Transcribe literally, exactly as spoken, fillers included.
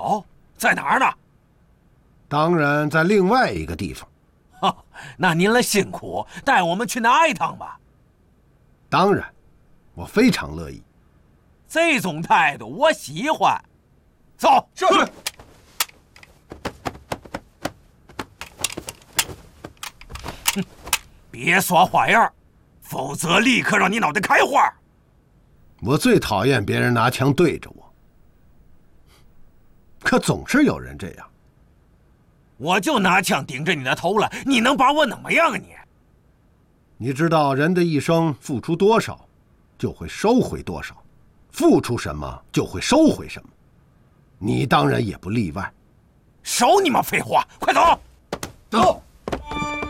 哦，在哪儿呢？ 当然在另外一个地方。 哈，那您了辛苦，带我们去拿一趟吧。 当然，我非常乐意。 这种态度我喜欢。走。 是。 哼，别耍花样，否则立刻让你脑袋开花。 我最讨厌别人拿枪对着我，可总是有人这样。 我就拿枪顶着你的头了，你能把我怎么样啊你？ 你知道人的一生付出多少，就会收回多少，付出什么就会收回什么，你当然也不例外。 少你妈废话，快走！ 走。